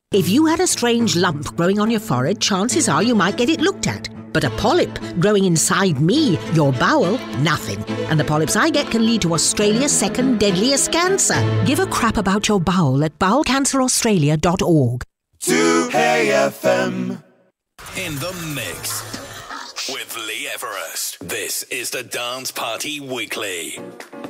If you had a strange lump growing on your forehead, chances are you might get it looked at. But a polyp growing inside me, your bowel, nothing. And the polyps I get can lead to Australia's second deadliest cancer. Give a crap about your bowel at bowelcanceraustralia.org. 2AM. In the mix with Lee Everest. This is the Dance Party Weekly.